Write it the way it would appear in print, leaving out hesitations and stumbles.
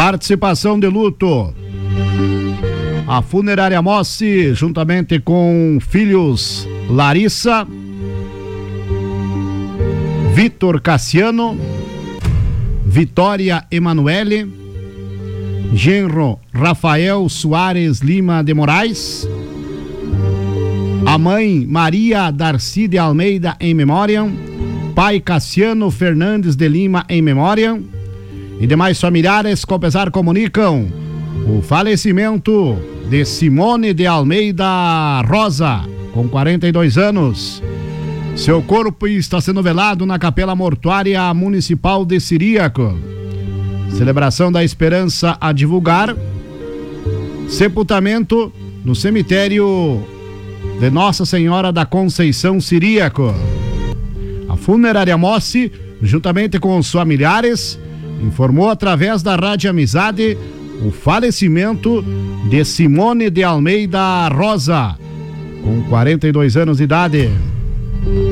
Participação de luto. A funerária Mossi, juntamente com filhos Larissa, Vitor Cassiano, Vitória Emanuele, genro Rafael Soares Lima de Moraes, a mãe Maria Darcy de Almeida em memória, pai Cassiano Fernandes de Lima em memória e demais familiares com pesar comunicam o falecimento de Simone de Almeida Rosa, com 42 anos. Seu corpo está sendo velado na Capela Mortuária Municipal de Ciríaco. Celebração da Esperança a divulgar. Sepultamento no cemitério de Nossa Senhora da Conceição Ciríaco. A funerária Mossi, juntamente com os familiares, informou através da Rádio Amizade o falecimento de Simone de Almeida Rosa, com 42 anos de idade.